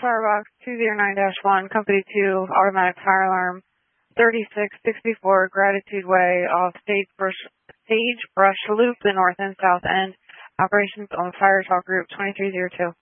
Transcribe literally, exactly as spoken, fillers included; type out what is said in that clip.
Firebox two zero nine dash one, Company two, Automatic Fire Alarm, thirty-six sixty-four Gratitude Way off Sagebrush, Sagebrush Loop, the north and south end. Operations on Fire Talk Group twenty-three oh two.